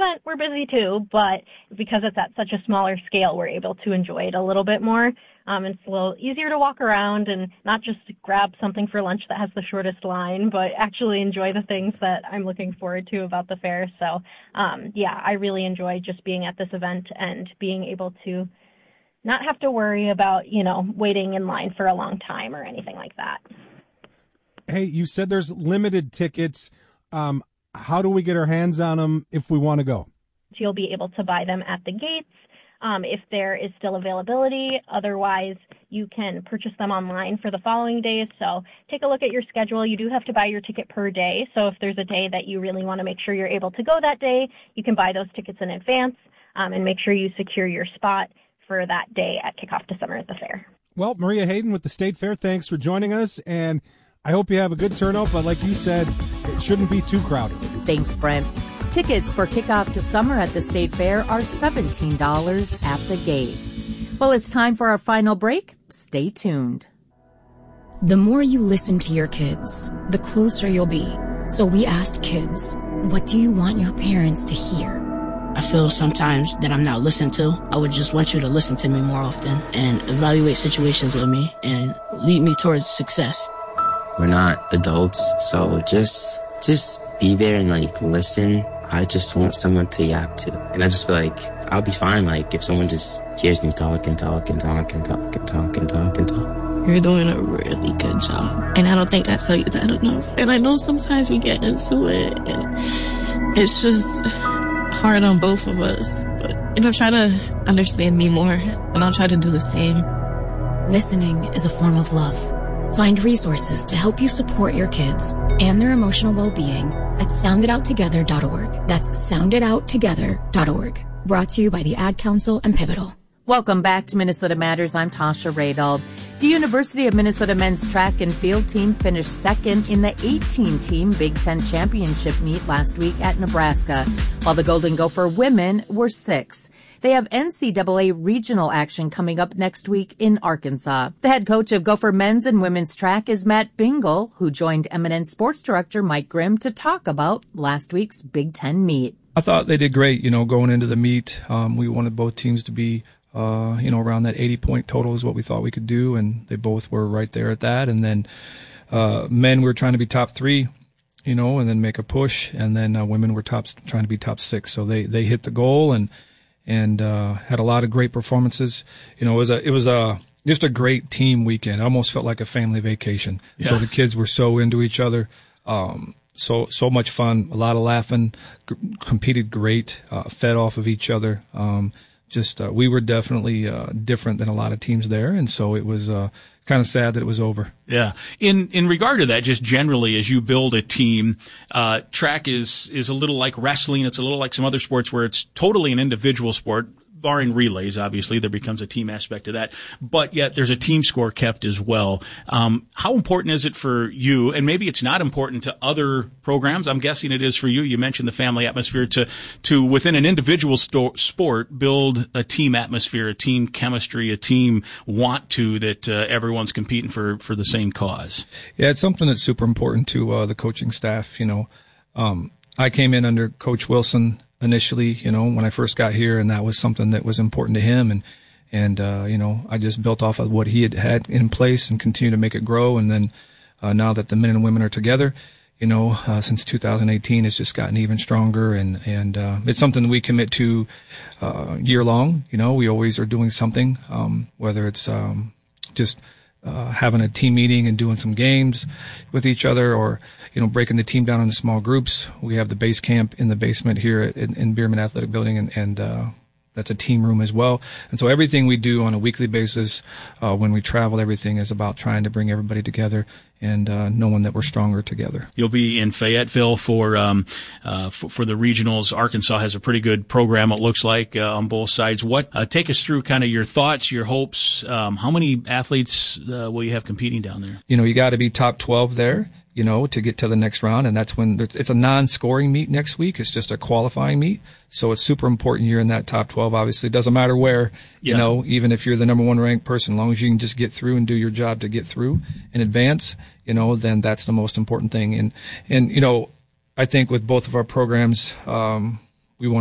event, we're busy too, but because it's at such a smaller scale, we're able to enjoy it a little bit more. It's a little easier to walk around and not just grab something for lunch that has the shortest line, but actually enjoy the things that I'm looking forward to about the fair. So, I really enjoy just being at this event and being able to not have to worry about, waiting in line for a long time or anything like that. Hey, you said there's limited tickets. How do we get our hands on them if we want to go? You'll be able to buy them at the gates if there is still availability. Otherwise, you can purchase them online for the following days. So take a look at your schedule. You do have to buy your ticket per day. So if there's a day that you really want to make sure you're able to go that day, you can buy those tickets in advance and make sure you secure your spot for that day at Kickoff to Summer at the fair. Well, Maria Hayden with the State Fair, thanks for joining us. And I hope you have a good turnout, but like you said, it shouldn't be too crowded. Thanks, Brent. Tickets for Kickoff to Summer at the State Fair are $17 at the gate. Well, it's time for our final break. Stay tuned. The more you listen to your kids, the closer you'll be. So we asked kids, what do you want your parents to hear? I feel sometimes that I'm not listened to. I would just want you to listen to me more often and evaluate situations with me and lead me towards success. We're not adults, so just be there and listen. I just want someone to yap to. And I just feel like I'll be fine if someone just hears me talk and talk and talk and talk and talk and talk and talk. You're doing a really good job. And I don't think I tell you that enough. And I know sometimes we get into it and it's just hard on both of us. But try to understand me more and I'll try to do the same. Listening is a form of love. Find resources to help you support your kids and their emotional well-being at sounditouttogether.org. That's sounditouttogether.org. Brought to you by the Ad Council and Pivotal. Welcome back to Minnesota Matters. I'm Tasha Radel. The University of Minnesota men's track and field team finished second in the 18-team Big Ten championship meet last week at Nebraska, while the Golden Gopher women were sixth. They have NCAA regional action coming up next week in Arkansas. The head coach of Gopher men's and women's track is Matt Bingle, who joined eminent sports director Mike Grimm to talk about last week's Big Ten meet. I thought they did great, going into the meet. We wanted both teams to be, around that 80-point total is what we thought we could do, and they both were right there at that. And then men were trying to be top three, and then make a push, and then women were trying to be top six. So they hit the goal and had a lot of great performances. It was just a great team weekend. It almost felt like a family vacation. Yeah. So the kids were so into each other. So much fun, a lot of laughing, competed great, fed off of each other. We were definitely different than a lot of teams there, and so it was kind of sad that it was over. Yeah. In regard to that, just generally, as you build a team, track is a little like wrestling. It's a little like some other sports where it's totally an individual sport. Barring relays, obviously, there becomes a team aspect to that. But yet there's a team score kept as well. How important is it for you, and maybe it's not important to other programs, I'm guessing it is for you. You mentioned the family atmosphere to within an individual sport, build a team atmosphere, a team chemistry, a team that everyone's competing for the same cause. Yeah, it's something that's super important to the coaching staff. I came in under Coach Wilson initially, when I first got here, and that was something that was important to him. And I just built off of what he had in place and continued to make it grow. And then, now that the men and women are together, since 2018, it's just gotten even stronger. And it's something we commit to, year long. We always are doing something, whether it's, having a team meeting and doing some games with each other, or breaking the team down into small groups. We have the base camp in the basement here in Bierman Athletic Building, and that's a team room as well. And so everything we do on a weekly basis, when we travel, everything is about trying to bring everybody together and knowing that we're stronger together. You'll be in Fayetteville for the regionals. Arkansas has a pretty good program, it looks like, on both sides. Take us through kind of your thoughts, your hopes. How many athletes will you have competing down there? You got to be top 12 there, to get to the next round. And that's when it's a non-scoring meet next week. It's just a qualifying meet. So it's super important you're in that top 12. Obviously, it doesn't matter where, even if you're the number one ranked person, as long as you can just get through and do your job to get through and advance, then that's the most important thing. And I think with both of our programs,